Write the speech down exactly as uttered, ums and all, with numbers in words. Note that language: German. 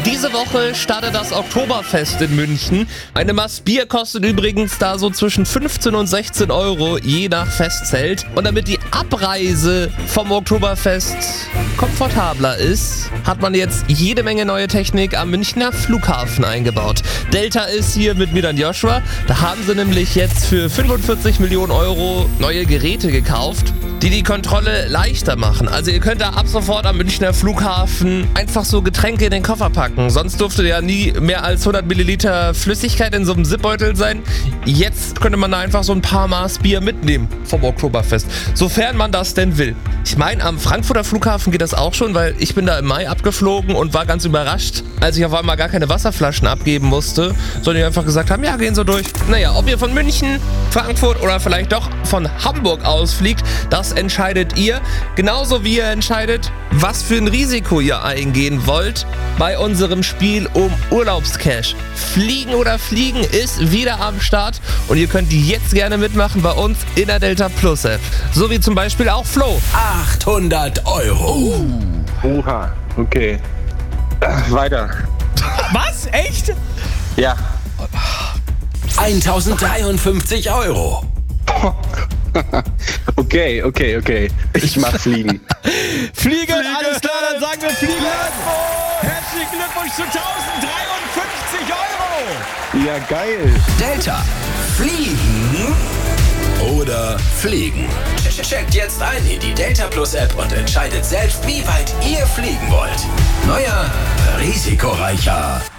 Diese Woche startet das Oktoberfest in München. Eine Maß Bier kostet übrigens da so zwischen fünfzehn und sechzehn Euro, je nach Festzelt. Und damit die Abreise vom Oktoberfest komfortabler ist, hat man jetzt jede Menge neue Technik am Münchner Flughafen eingebaut. Delta ist hier mit mir dann Joshua. Da haben sie nämlich jetzt für fünfundvierzig Millionen Euro neue Geräte gekauft, die die Kontrolle leichter machen. Also ihr könnt da ab sofort am Münchner Flughafen einfach so Getränke in den Koffer packen. Sonst durfte ja nie mehr als hundert Milliliter Flüssigkeit in so einem Zipbeutel sein. Jetzt könnte man da einfach so ein paar Maß Bier mitnehmen vom Oktoberfest. Sofern man das denn will. Ich meine, am Frankfurter Flughafen geht das auch schon, weil ich bin da im Mai abgeflogen und war ganz überrascht, als ich auf einmal gar keine Wasserflaschen abgeben musste, sondern die einfach gesagt haben, ja, gehen so durch. Naja, ob ihr von München, Frankfurt oder vielleicht doch von Hamburg ausfliegt, das entscheidet ihr. Genauso wie ihr entscheidet, was für ein Risiko ihr eingehen wollt bei unserem Spiel um Urlaubscash. Fliegen oder Fliegen ist wieder am Start und ihr könnt jetzt gerne mitmachen bei uns in der Delta Plus App. So wie zum Beispiel auch Flo. achthundert Euro. Oha, okay. Äh, weiter. Was? Echt? Ja. tausenddreiundfünfzig Euro. Okay, okay, okay. Ich mach Fliegen. Fliegen, alles klar, dann sagen wir Fliegen. Herzlichen Glückwunsch zu tausenddreiundfünfzig Euro. Ja, geil. Delta. Fliegen oder Fliegen? Checkt jetzt ein in die Delta Plus App und entscheidet selbst, wie weit ihr fliegen wollt. Neuer, risikoreicher